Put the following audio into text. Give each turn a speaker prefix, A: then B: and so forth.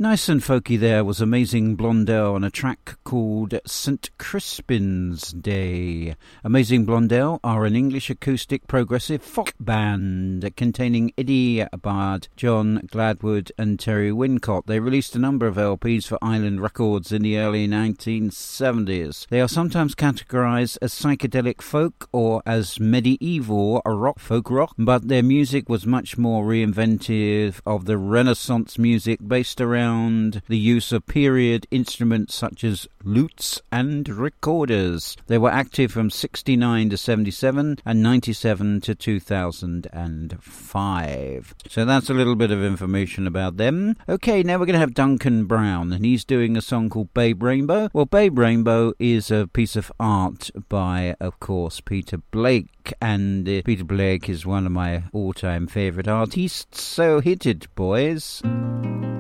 A: Nice and folky there was Amazing Blondell on a track called St. Crispin's Day. Amazing Blondell are an English acoustic progressive folk band containing Eddie Bard, John Gladwood and Terry Wincott. They released a number of LPs for Island Records in the early 1970s. They are sometimes categorized as psychedelic folk or as medieval rock, folk rock, but their music was much more reinventive of the Renaissance music based around the use of period instruments such as lutes and recorders. They were active from 69 to 77 and 97 to 2005. So that's a little bit of information about them. Okay, now we're going to have Duncan Brown, and he's doing a song called Babe Rainbow. Well, Babe Rainbow is a piece of art by, of course, Peter Blake, and Peter Blake is one of my all-time favourite artists, so hit it, boys.